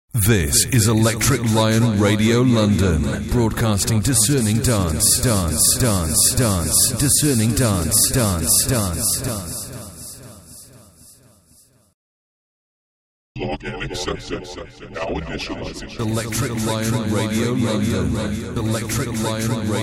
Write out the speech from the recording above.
This is Electric Lion Radio London, broadcasting discerning dance, discerning dance. Log in accepted. Now initializing. Electric Lion Radio London. Electric Lion Radio.